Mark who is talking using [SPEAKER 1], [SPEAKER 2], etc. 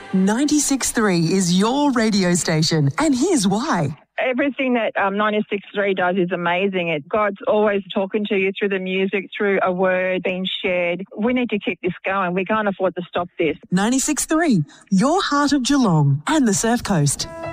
[SPEAKER 1] 96.3 is your radio station, and here's why.
[SPEAKER 2] Everything that 96.3 does is amazing. God's always talking to you through the music, through a word being shared. We need to keep this going. We can't afford to stop this.
[SPEAKER 1] 96.3, your heart of Geelong and the Surf Coast.